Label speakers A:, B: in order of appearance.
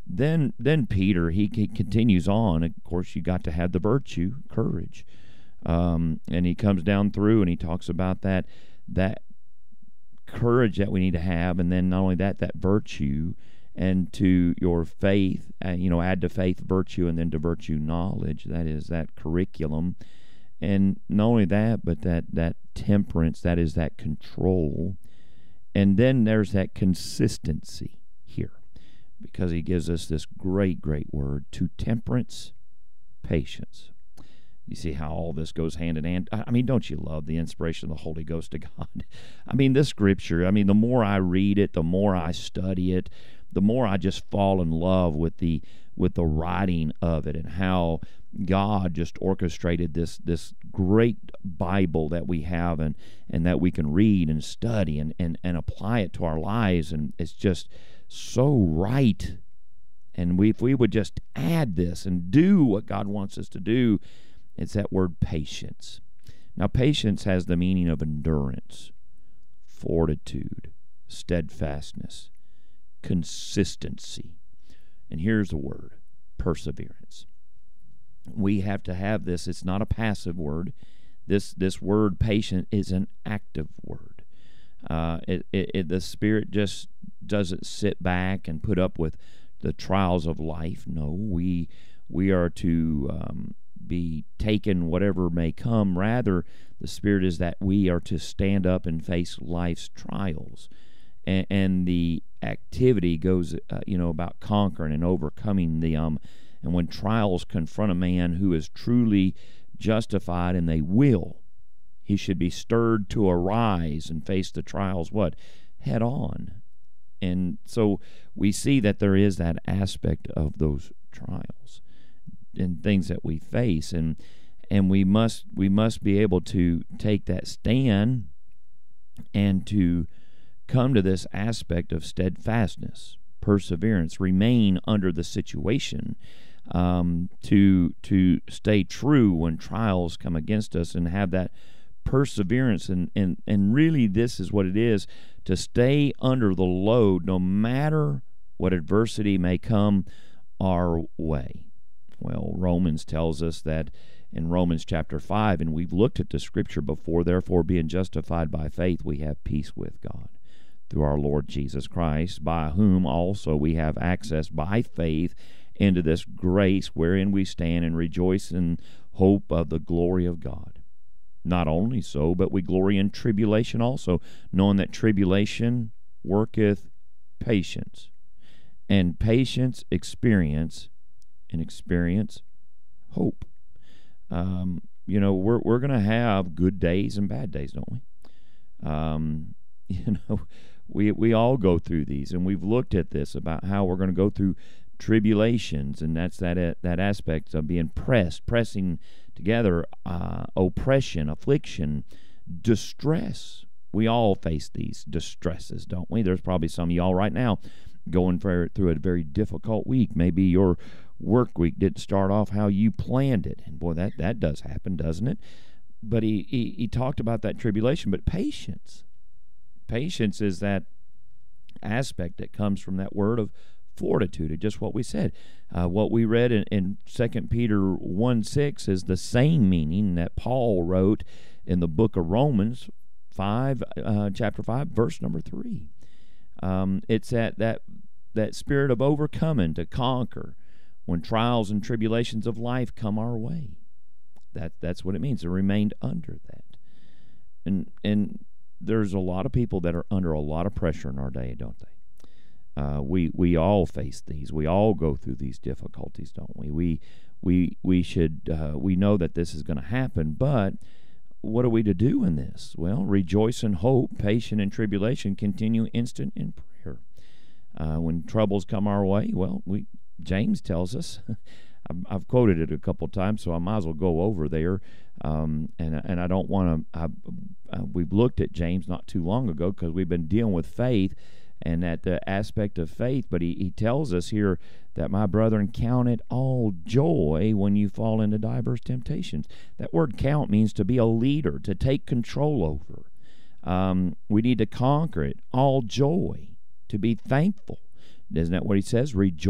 A: then Peter, he continues on. Of course, you got to have the virtue, courage. And he comes down through and he talks about that courage that we need to have, and then not only that virtue, and to your faith, add to faith virtue, and then to virtue knowledge. That is that curriculum. And not only that, but that temperance, that is that control. And then there's that consistency here, because he gives us this great, great word, to temperance, patience. You see how all this goes hand in hand? I mean, don't you love the inspiration of the Holy Ghost of God? I mean, this scripture, the more I read it, the more I study it, the more I just fall in love with the writing of it, and how God just orchestrated this great Bible that we have, and that we can read and study and apply it to our lives. And it's just so right. And if we would just add this and do what God wants us to do, it's that word patience. Now, patience has the meaning of endurance, fortitude, steadfastness, consistency. And here's the word, perseverance. We have to have this. It's not a passive word. This word patient is an active word. The Spirit just doesn't sit back and put up with the trials of life. No, we are to be taken whatever may come. Rather, the Spirit is that we are to stand up and face life's trials. And the activity goes, about conquering and overcoming them. And when trials confront a man who is truly justified, and they will, he should be stirred to arise and face the trials, head on. And so we see that there is that aspect of those trials and things that we face, and we must be able to take that stand and to come to this aspect of steadfastness, perseverance, remain under the situation, to stay true when trials come against us, and have that perseverance, and really this is what it is, to stay under the load no matter what adversity may come our way. Well, Romans tells us that in Romans chapter 5, and we've looked at the scripture before, therefore being justified by faith, we have peace with God through our Lord Jesus Christ, by whom also we have access by faith into this grace wherein we stand and rejoice in hope of the glory of God. Not only so, but we glory in tribulation also, knowing that tribulation worketh patience, and patience experience, and experience hope. We're going to have good days and bad days, don't we? We all go through these, and we've looked at this about how we're going to go through tribulations, and that's that aspect of being pressing together, oppression, affliction, distress. We all face these distresses, don't we? There's probably some of y'all right now going through a very difficult week. Maybe your work week didn't start off how you planned it, and boy, that does happen, doesn't it? But he talked about that tribulation. But patience is that aspect that comes from that word of fortitude, just what we said. What we read in 2 Peter 1:6 is the same meaning that Paul wrote in the book of Romans 5, chapter 5, verse number 3. It's that spirit of overcoming, to conquer when trials and tribulations of life come our way. That's what it means, to remain under that. And there's a lot of people that are under a lot of pressure in our day, don't they? We all face these. We all go through these difficulties, don't we? We should we know that this is going to happen, but what are we to do in this? Well, rejoice in hope, patient in tribulation, continue instant in prayer. When troubles come our way, well, James tells us, I've quoted it a couple times, so I might as well go over there. And I don't want to. We've looked at James not too long ago, because we've been dealing with faith and at the aspect of faith. But he tells us here that, my brethren, count it all joy when you fall into diverse temptations. That word count means to be a leader, to take control over. We need to conquer it. All joy, to be thankful. Isn't that what he says? Rejoice